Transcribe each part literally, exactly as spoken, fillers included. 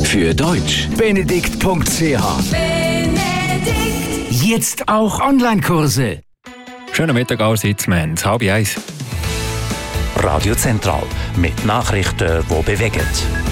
Für Deutsch benedikt punkt c h. Benedikt. Jetzt auch Online-Kurse. Schönen Mittag allerseits, wir haben halb eins. Radio Zentral mit Nachrichten, die bewegen.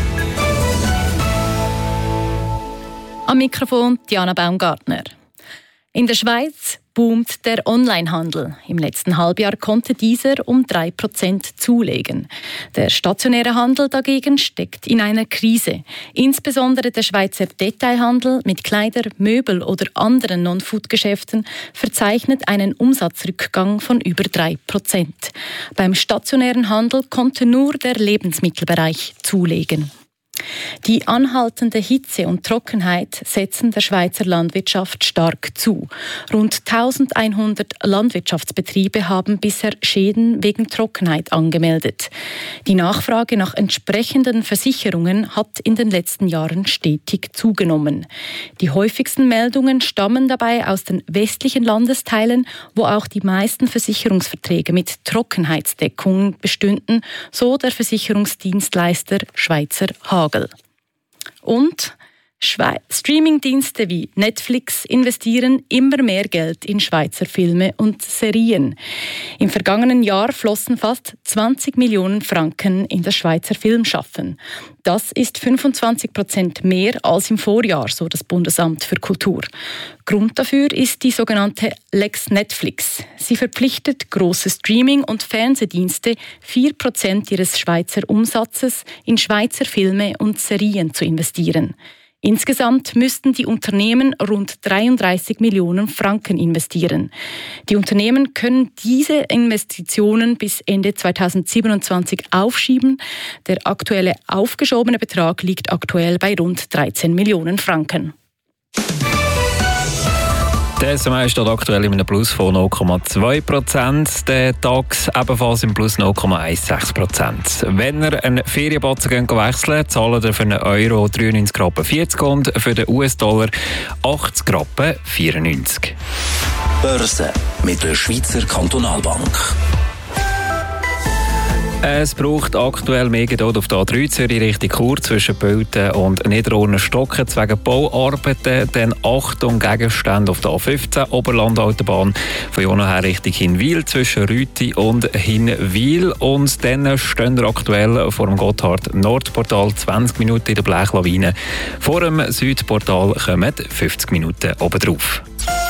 Am Mikrofon Diana Baumgartner. In der Schweiz boomt der Onlinehandel. Im letzten Halbjahr konnte dieser um drei Prozent zulegen. Der stationäre Handel dagegen steckt in einer Krise. Insbesondere der Schweizer Detailhandel mit Kleider, Möbel oder anderen Non-Food-Geschäften verzeichnet einen Umsatzrückgang von über drei Prozent. Beim stationären Handel konnte nur der Lebensmittelbereich zulegen. Die anhaltende Hitze und Trockenheit setzen der Schweizer Landwirtschaft stark zu. Rund eintausendeinhundert Landwirtschaftsbetriebe haben bisher Schäden wegen Trockenheit angemeldet. Die Nachfrage nach entsprechenden Versicherungen hat in den letzten Jahren stetig zugenommen. Die häufigsten Meldungen stammen dabei aus den westlichen Landesteilen, wo auch die meisten Versicherungsverträge mit Trockenheitsdeckung bestünden, so der Versicherungsdienstleister Schweizer Hagel. Und Schwe- Streamingdienste wie Netflix investieren immer mehr Geld in Schweizer Filme und Serien. Im vergangenen Jahr flossen fast zwanzig Millionen Franken in das Schweizer Filmschaffen. Das ist fünfundzwanzig Prozent mehr als im Vorjahr, so das Bundesamt für Kultur. Grund dafür ist die sogenannte Lex Netflix. Sie verpflichtet grosse Streaming- und Fernsehdienste, vier Prozent ihres Schweizer Umsatzes in Schweizer Filme und Serien zu investieren. Insgesamt müssten die Unternehmen rund dreiunddreißig Millionen Franken investieren. Die Unternehmen können diese Investitionen bis Ende zweitausendsiebenundzwanzig aufschieben. Der aktuelle aufgeschobene Betrag liegt aktuell bei rund dreizehn Millionen Franken. Der S M I steht aktuell in einem Plus von null Komma zwei Prozent, der DAX ebenfalls im Plus null Komma sechzehn Prozent. Wenn ihr einen Ferienbatzen wechseln, zahlt ihr für einen Euro dreiundneunzig Rappen vierzig und für den U S-Dollar achtzig Rappen vierundneunzig. Börse mit der Schweizer Kantonalbank. Es braucht aktuell mehr Geduld auf der A drei Zürich Richtung Chur zwischen Bülten und Niederurner Stocken wegen Bauarbeiten. Dann Achtung, Gegenstände auf der A fünfzehn Oberlandautobahn von Jona her Richtung Hinwil zwischen Rüti und Hinwil. Und dann stehen wir aktuell vor dem Gotthard-Nordportal zwanzig Minuten in der Blechlawine. Vor dem Südportal kommen fünfzig Minuten obendrauf.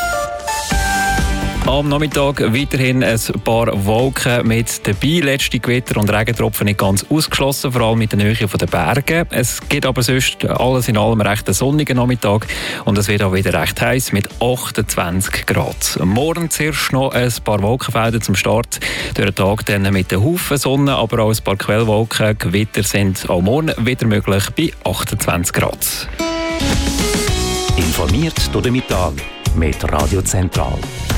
Am Nachmittag weiterhin ein paar Wolken mit dabei. Letzte Gewitter und Regentropfen nicht ganz ausgeschlossen, vor allem mit der Nähe der Berge. Es gibt aber sonst alles in allem recht einen sonnigen Nachmittag und es wird auch wieder recht heiß mit achtundzwanzig Grad. Morgen zuerst noch ein paar Wolkenfelder zum Start. Durch den Tag dann mit einem Haufen Sonne, aber auch ein paar Quellwolken. Gewitter sind auch morgen wieder möglich bei achtundzwanzig Grad. Informiert durch den Mittag mit Radio Zentral.